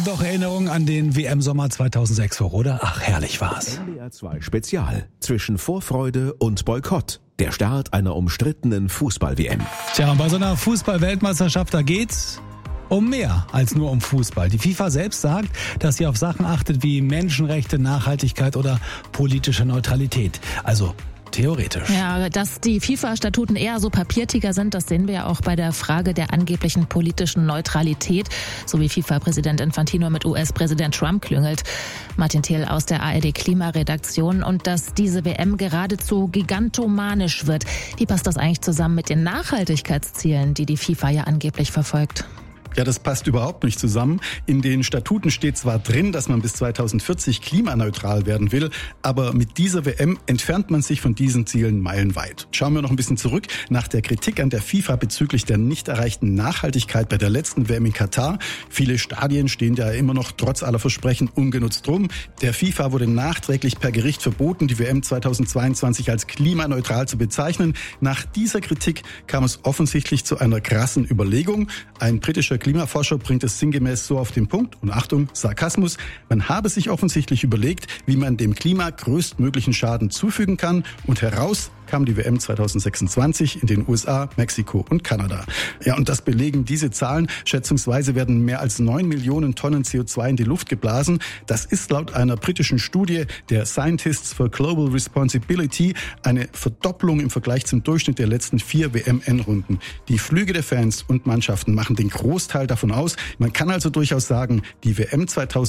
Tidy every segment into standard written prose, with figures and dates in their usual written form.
doch Erinnerungen an den WM-Sommer 2006 hoch, oder? Ach, herrlich war's. NDR 2 Spezial. Zwischen Vorfreude und Boykott. Der Start einer umstrittenen Fußball-WM. Tja, und bei so einer Fußball-Weltmeisterschaft, da geht's um mehr als nur um Fußball. Die FIFA selbst sagt, dass sie auf Sachen achtet wie Menschenrechte, Nachhaltigkeit oder politische Neutralität. Also theoretisch. Ja, dass die FIFA-Statuten eher so Papiertiger sind, das sehen wir ja auch bei der Frage der angeblichen politischen Neutralität, so wie FIFA-Präsident Infantino mit US-Präsident Trump klüngelt. Martin Thiel aus der ARD-Klimaredaktion. Und dass diese WM geradezu gigantomanisch wird. Wie passt das eigentlich zusammen mit den Nachhaltigkeitszielen, die die FIFA ja angeblich verfolgt? Ja, das passt überhaupt nicht zusammen. In den Statuten steht zwar drin, dass man bis 2040 klimaneutral werden will, aber mit dieser WM entfernt man sich von diesen Zielen meilenweit. Schauen wir noch ein bisschen zurück. Nach der Kritik an der FIFA bezüglich der nicht erreichten Nachhaltigkeit bei der letzten WM in Katar. Viele Stadien stehen ja immer noch trotz aller Versprechen ungenutzt rum. Der FIFA wurde nachträglich per Gericht verboten, die WM 2022 als klimaneutral zu bezeichnen. Nach dieser Kritik kam es offensichtlich zu einer krassen Überlegung. Ein britischer Klimaforscher bringt es sinngemäß so auf den Punkt, und Achtung, Sarkasmus, man habe sich offensichtlich überlegt, wie man dem Klima größtmöglichen Schaden zufügen kann, und heraus kam die WM 2026 in den USA, Mexiko und Kanada. Ja, und das belegen diese Zahlen. Schätzungsweise werden mehr als 9 Millionen Tonnen CO2 in die Luft geblasen. Das ist laut einer britischen Studie der Scientists for Global Responsibility eine Verdopplung im Vergleich zum Durchschnitt der letzten 4 WM-Endrunden. Die Flüge der Fans und Mannschaften machen den Großteil davon aus. Man kann also durchaus sagen, die WM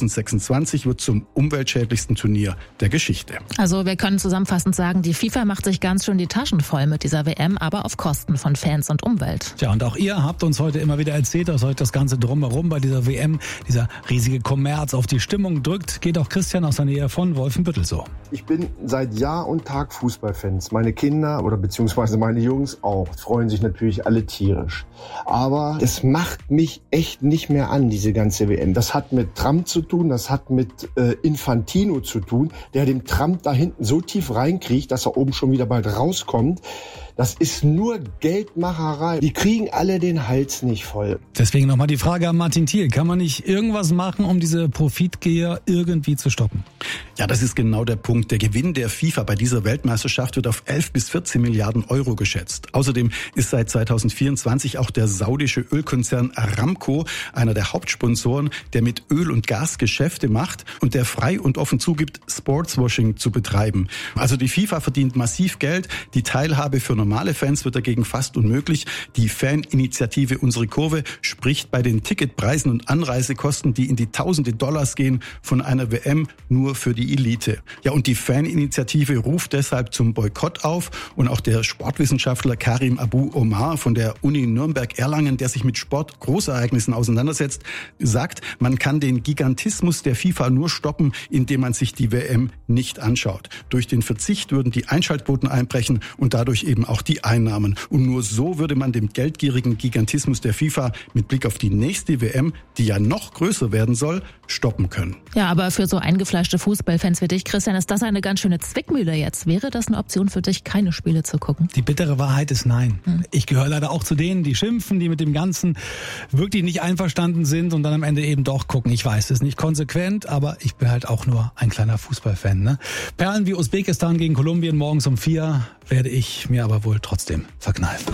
2026 wird zum umweltschädlichsten Turnier der Geschichte. Also wir können zusammenfassend sagen, die FIFA macht sich ganz schön die Taschen voll mit dieser WM, aber auf Kosten von Fans und Umwelt. Tja, und auch ihr habt uns heute immer wieder erzählt, dass euch das Ganze drumherum bei dieser WM, dieser riesige Kommerz auf die Stimmung drückt. Geht auch Christian aus der Nähe von Wolfenbüttel so. Ich bin seit Jahr und Tag Fußballfans. Meine Kinder oder beziehungsweise meine Jungs auch freuen sich natürlich alle tierisch. Aber es macht mich echt nicht mehr an, diese ganze WM. Das hat mit Trump zu tun, das hat mit Infantino zu tun, der dem Trump da hinten so tief reinkriegt, dass er oben schon wieder bald rauskommt. Das ist nur Geldmacherei. Die kriegen alle den Hals nicht voll. Deswegen nochmal die Frage an Martin Thiel. Kann man nicht irgendwas machen, um diese Profitgeher irgendwie zu stoppen? Ja, das ist genau der Punkt. Der Gewinn der FIFA bei dieser Weltmeisterschaft wird auf 11 bis 14 Milliarden Euro geschätzt. Außerdem ist seit 2024 auch der saudische Ölkonzern Aramco einer der Hauptsponsoren, der mit Öl und Gas Geschäfte macht und der frei und offen zugibt, Sportswashing zu betreiben. Also die FIFA verdient massiv Geld. Die Teilhabe für normale Fans wird dagegen fast unmöglich. Die Faninitiative Unsere Kurve spricht bei den Ticketpreisen und Anreisekosten, die in die Tausende Dollars gehen, von einer WM nur für die Elite. Ja, und die Faninitiative ruft deshalb zum Boykott auf, und auch der Sportwissenschaftler Karim Abu Omar von der Uni Nürnberg-Erlangen, der sich mit Sportgroßereignissen auseinandersetzt, sagt, man kann den Gigantismus der FIFA nur stoppen, indem man sich die WM nicht anschaut. Durch den Verzicht würden die Einschaltquoten einbrechen und dadurch eben auch die Einnahmen. Und nur so würde man dem geldgierigen Gigantismus der FIFA mit Blick auf die nächste WM, die ja noch größer werden soll, stoppen können. Ja, aber für so eingefleischte Fußballfans wie dich, Christian, ist das eine ganz schöne Zwickmühle jetzt. Wäre das eine Option für dich, keine Spiele zu gucken? Die bittere Wahrheit ist nein. Ich gehöre leider auch zu denen, die schimpfen, die mit dem Ganzen wirklich nicht einverstanden sind und dann am Ende eben doch gucken. Ich weiß, es ist nicht konsequent, aber ich bin halt auch nur ein kleiner Fußballfan. Ne? Perlen wie Usbekistan gegen Kolumbien morgens um 4 werde ich mir aber wohl trotzdem verkneifen.